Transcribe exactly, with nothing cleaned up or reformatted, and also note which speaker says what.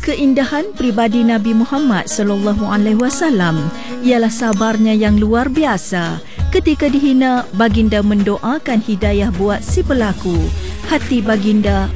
Speaker 1: Keindahan pribadi Nabi Muhammad sallallahu alaihi wasallam ialah sabarnya yang luar biasa. Ketika dihina, baginda mendoakan hidayah buat si pelaku. Hati baginda